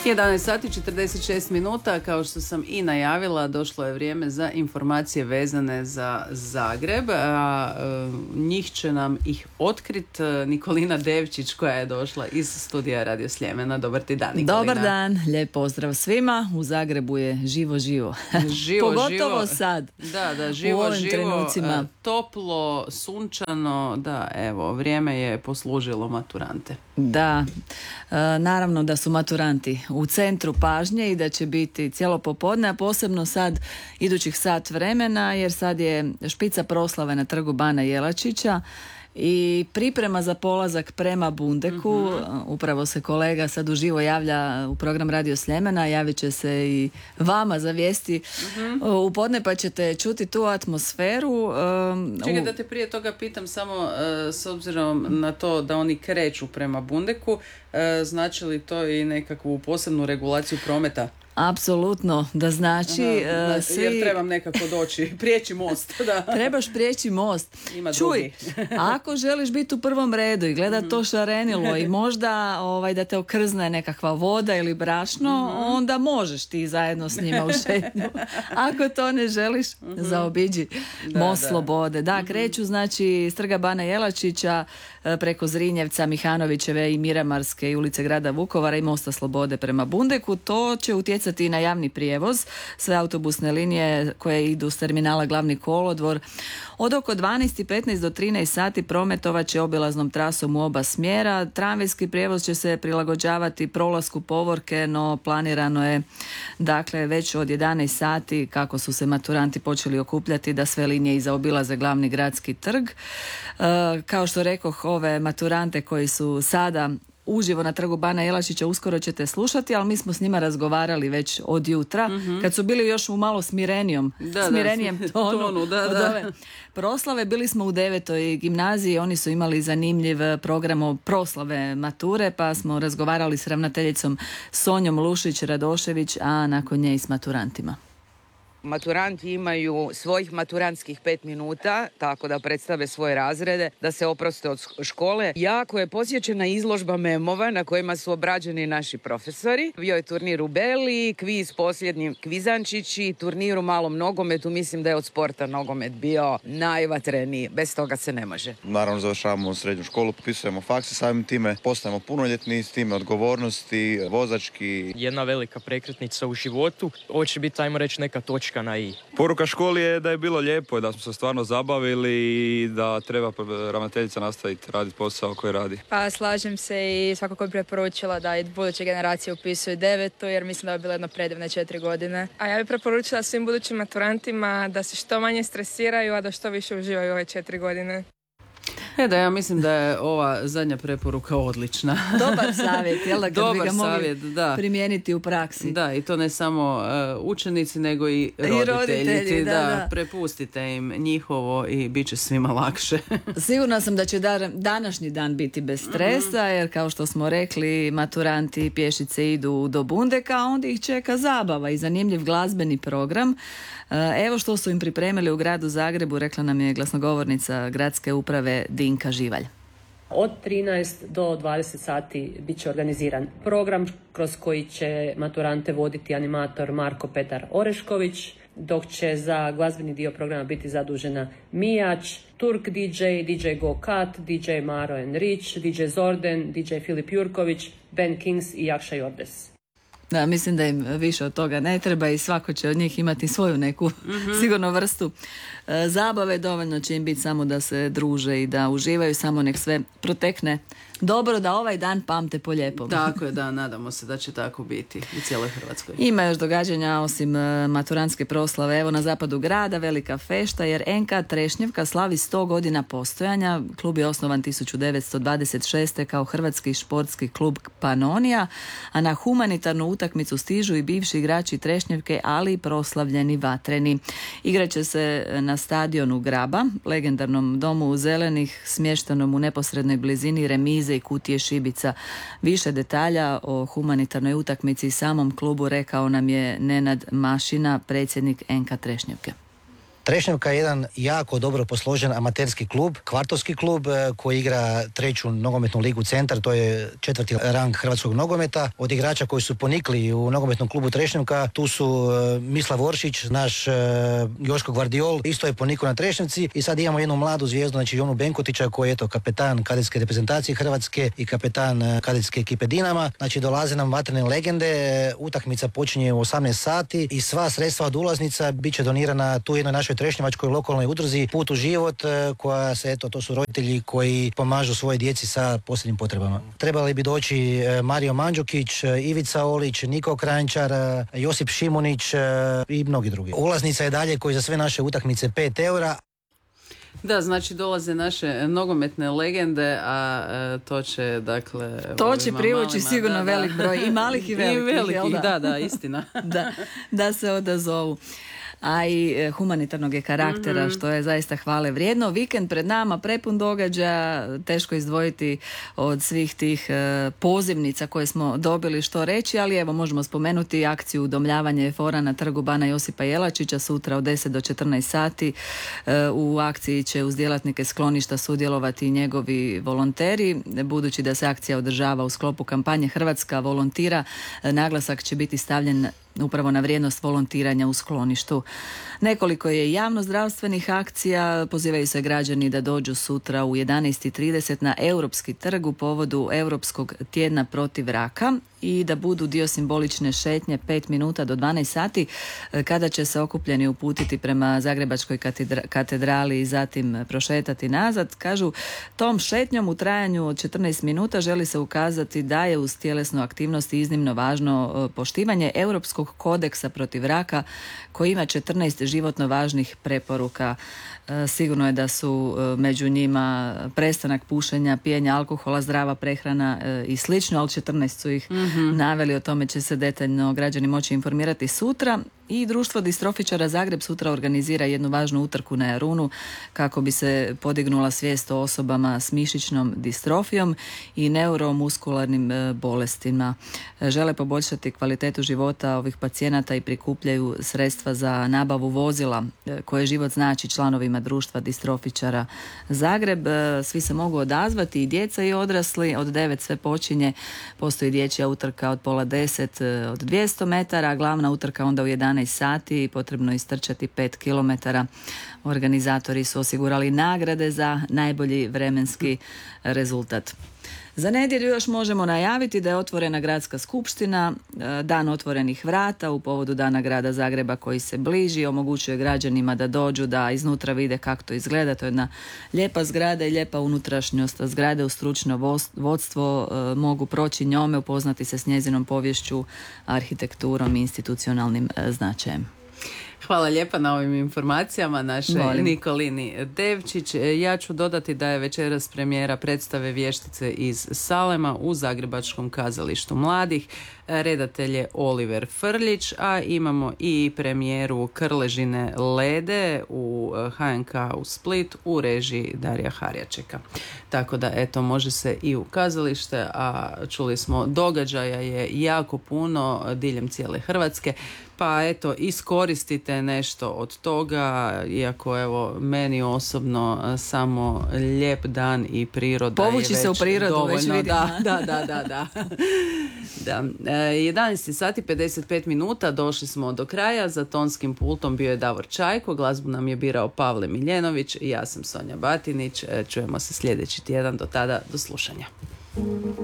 11 sati 46 minuta, kao što sam i najavila, došlo je vrijeme za informacije vezane za Zagreb, a njih će nam ih otkrit Nikolina Devčić koja je došla iz studija Radio Sljemena. Dobar ti dan, Nikolina. Dobar dan, lijep pozdrav svima. U Zagrebu je živo. Pogotovo sad. Da, živo, u ovim trenucima. Toplo, sunčano, da, evo, vrijeme je poslužilo maturante. Da, naravno da su maturanti u centru pažnje i da će biti cijelo popodne, a posebno sad idućih sat vremena, jer sad je špica proslave na trgu Bana Jelačića i priprema za polazak prema Bundeku. Upravo se kolega sad uživo javlja u program Radio Sljemena, javit će se i vama za vijesti u podne, pa ćete čuti tu atmosferu. Čekaj da te prije toga pitam samo s obzirom na to da oni kreću prema Bundeku, znači li to i nekakvu posebnu regulaciju prometa? Apsolutno, da znači jer trebam nekako doći, prijeći most. Da. Trebaš prijeći most. Ima Čuj, ako želiš biti u prvom redu i gledat to šarenilo i možda da te okrzne nekakva voda ili brašno, onda možeš ti zajedno s njima u šetnju. Ako to ne želiš, zaobiđi most Slobode. Da, kreću znači s trga Bana Jelačića preko Zrinjevca, Mihanovićeve i Miramarske i ulice grada Vukovara i mosta Slobode prema Bundeku. To će utjecati i na javni prijevoz. Sve autobusne linije koje idu s terminala Glavni kolodvor od oko 12:15 do 13 sati prometovat će obilaznom trasom u oba smjera. Tramvajski prijevoz će se prilagođavati prolasku Povorke, no planirano je dakle već od 11 sati kako su se maturanti počeli okupljati da sve linije zaobilaze glavni gradski trg. Kao što rekoh, ove maturante koji su sada uživo na trgu Bana Jelačića uskoro ćete slušati, ali mi smo s njima razgovarali već od jutra, kad su bili još u malo smirenijem tonu od ove proslave. Bili smo u 9. gimnaziji, oni su imali zanimljiv program proslave mature, pa smo razgovarali s ravnateljicom Sonjom Lušić-Radošević, a nakon nje i s maturantima. Maturanti imaju svojih maturantskih 5 minuta, tako da predstave svoje razrede, da se oproste od škole. Jako je posjećena izložba memova na kojima su obrađeni naši profesori. Bio je turnir u Beli, kviz posljednji kvizančići, turnir u malom nogometu. Mislim da je od sporta nogomet bio najvatreniji. Bez toga se ne može. Naravno završavamo srednju školu, popisujemo faks i samim time postajemo punoljetni, s time odgovornosti, vozački. Jedna velika prekretnica u životu. Ovo će biti, ajmo reći, neka točka na i. Poruka školi je da je bilo lijepo, da smo se stvarno zabavili i da treba ravnateljica nastaviti raditi posao koji radi. Pa slažem se i svakako bi preporučila da i buduće generacije upisuju 9. jer mislim da bi bilo jedno predivne 4 godine. A ja bih preporučila svim budućim maturantima da se što manje stresiraju, a da što više uživaju ove 4 godine. Da, ja mislim da je ova zadnja preporuka odlična. Dobar savjet, jel da, kad bi ga mogli primijeniti u praksi. Da, i to ne samo učenici, nego i roditelji. Da. Prepustite im njihovo i bit će svima lakše. Sigurna sam da će današnji dan biti bez stresa, jer kao što smo rekli, maturanti pješice idu do Bundeka, a onda ih čeka zabava i zanimljiv glazbeni program. Evo što su im pripremili u gradu Zagrebu, rekla nam je glasnogovornica gradske uprave Dinka Živalj. Od 13 do 20 sati bit će organiziran program kroz koji će maturante voditi animator Marko Petar Orešković, dok će za glazbeni dio programa biti zadužena Mijač, Turk DJ, DJ Go Kat, DJ Maro Enrich, DJ Zorden, DJ Filip Jurković, Ben Kings i Jakša Jordes. Da, mislim da im više od toga ne treba i svako će od njih imati svoju neku sigurno vrstu zabave. Dovoljno će im biti samo da se druže i da uživaju, samo nek sve protekne dobro, da ovaj dan pamte po lijepom. Tako je, da, nadamo se da će tako biti u cijeloj Hrvatskoj. Ima još događanja osim maturantske proslave. Evo na zapadu grada velika fešta, jer NK Trešnjevka slavi 100 godina postojanja. Klub je osnovan 1926. kao hrvatski športski klub Panonija, a na humanitarnu utakmicu stižu i bivši igrači Trešnjevke, ali i proslavljeni vatreni. Igraće se na stadionu Graba, legendarnom domu zelenih, smještenom u neposrednoj blizini remize i kutije šibica. Više detalja o humanitarnoj utakmici i samom klubu rekao nam je Nenad Mašina, predsjednik NK Trešnjevke. Trešnjevka je jedan jako dobro posložen amaterski klub, kvartovski klub koji igra 3. nogometnu ligu Centar, to je 4. rang hrvatskog nogometa. Od igrača koji su ponikli u nogometnom klubu Trešnjevka, tu su Mislav Oršić, naš Joško Gvardiol, isto je ponikao na Trešnjevci, i sad imamo jednu mladu zvijezdu, znači Jonu Benkotića, koji je kapetan kadetske reprezentacije Hrvatske i kapetan kadetske ekipe Dinama. Znači dolaze nam vatrene legende, utakmica počinje u 18 sati i sva sredstva od ulaznica bit će donirana tu jednoj našoj trešnjevačkoj lokalnoj udruzi Put u život, koja se, to su roditelji koji pomažu svoje djeci sa posebnim potrebama. Trebali bi doći Mario Mandžukić, Ivica Olić, Niko Kranjčar, Josip Šimunić i mnogi drugi. Ulaznica je dalje koji za sve naše utakmice 5 eura. Da, znači dolaze naše nogometne legende, a to će, dakle... To će privući sigurno velik broj, i malih i velikih. I velikih, da, istina. da se odazovu. A i humanitarnog je karaktera, što je zaista hvale vrijedno. Vikend pred nama prepun događaja, teško izdvojiti od svih tih pozivnica koje smo dobili što reći, ali evo možemo spomenuti akciju udomljavanja fora na trgu Bana Josipa Jelačića sutra od 10 do 14 sati. U akciji će uz djelatnike skloništa sudjelovati i njegovi volonteri. Budući da se akcija održava u sklopu kampanje Hrvatska volontira, naglasak će biti stavljen upravo na vrijednost volontiranja u skloništu. Nekoliko je javnozdravstvenih akcija, pozivaju se građani da dođu sutra u 11:30 na Europski trg u povodu Europskog tjedna protiv raka i da budu dio simbolične šetnje 5 minuta do 12 sati kada će se okupljeni uputiti prema Zagrebačkoj katedrali i zatim prošetati nazad. Kažu, tom šetnjom u trajanju od 14 minuta želi se ukazati da je uz tjelesnu aktivnost iznimno važno poštivanje Europskog kodeksa protiv raka koji ima 14 životno važnih preporuka. Sigurno je da su među njima prestanak pušenja, pijenja alkohola, zdrava prehrana i slično, ali 14 su ih naveli, o tome će se detaljno građani moći informirati sutra. I Društvo distrofičara Zagreb sutra organizira jednu važnu utrku na Jarunu kako bi se podignula svijest o osobama s mišićnom distrofijom i neuromuskularnim bolestima. Žele poboljšati kvalitetu života ovih pacijenata i prikupljaju sredstva za nabavu vozila koje život znači članovima Društva distrofičara Zagreb. Svi se mogu odazvati, i djeca i odrasli. Od 9 sve počinje. Postoji dječja utrka od 9:30 od 200 metara, glavna utrka onda u 11 sati i potrebno istrčati 5 kilometara. Organizatori su osigurali nagrade za najbolji vremenski rezultat. Za nedjelju još možemo najaviti da je otvorena gradska skupština, dan otvorenih vrata u povodu Dana grada Zagreba koji se bliži, omogućuje građanima da dođu, da iznutra vide kako to izgleda. To je jedna lijepa zgrada i lijepa unutrašnjost zgrade uz stručno vodstvo, mogu proći njome, upoznati se s njezinom poviješću, arhitekturom i institucionalnim značajem. Hvala lijepa na ovim informacijama našoj Nikolini Devčić. Ja ću dodati da je večeras premijera predstave Vještice iz Salema u Zagrebačkom kazalištu mladih. Redatelj je Oliver Frljić, a imamo i premijeru Krležine Lede u HNK u Split u režiji Darija Harjačeka. Tako da eto, može se i u kazalište, a čuli smo događaja je jako puno diljem cijele Hrvatske. Pa eto, iskoristite nešto od toga, iako evo meni osobno samo lijep dan i priroda povući je već se u prirodu, dovoljno. već vidimo. Da. 11 sati 55 minuta, došli smo do kraja. Za tonskim pultom bio je Davor Čajko, glazbu nam je birao Pavle Miljenović i ja sam Sonja Batinić. Čujemo se sljedeći tjedan, do tada do slušanja.